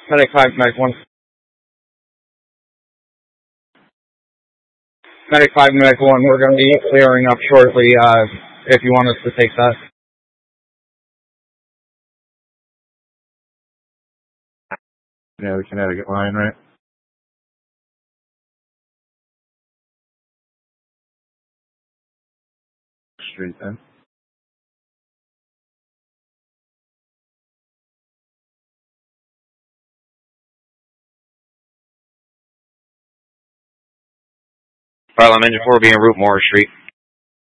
Medic 5, Medic 1. Medic 5, Medic 1, we're going to be clearing up shortly, if you want us to take that. Yeah, the Connecticut line, right? Street then. File on engine 4 being Route Morris Street.